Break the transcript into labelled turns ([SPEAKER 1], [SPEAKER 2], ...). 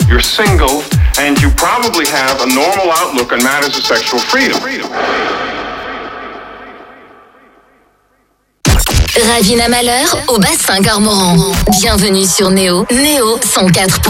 [SPEAKER 1] you're single, and you probably have a normal outlook on matters of sexual freedom.
[SPEAKER 2] Ravina Malheur au bassin Cormoran. Bienvenue sur Néo 104.